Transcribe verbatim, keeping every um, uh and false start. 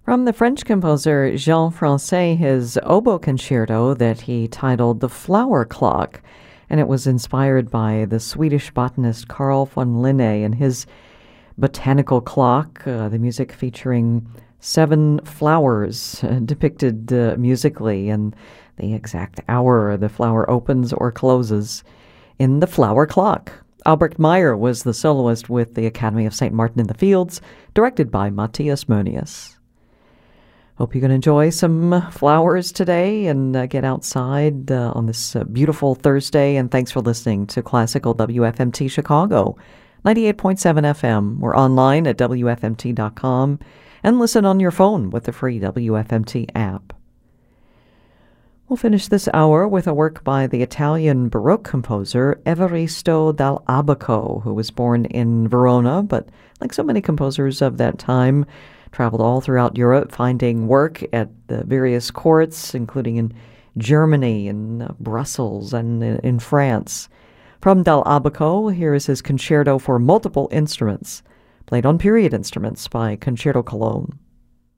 From the French composer Jean Francais, his oboe concerto that he titled The Flower Clock, and it was inspired by the Swedish botanist Carl von Linné and his botanical clock, uh, the music featuring seven flowers uh, depicted uh, musically and the exact hour the flower opens or closes in the flower clock. Albrecht Meyer was the soloist with the Academy of Saint Martin in the Fields, directed by Matthias Moenius. Hope you can enjoy some flowers today and uh, get outside uh, on this uh, beautiful Thursday. And thanks for listening to Classical W F M T Chicago, ninety-eight point seven F M. We're online at W F M T dot com and listen on your phone with the free W F M T app. We'll finish this hour with a work by the Italian Baroque composer Evaristo dal Abaco, who was born in Verona, but like so many composers of that time, traveled all throughout Europe, finding work at the various courts, including in Germany and uh, Brussels and in, in France. From Dal Abaco, here is his concerto for multiple instruments, played on period instruments by Concerto Cologne.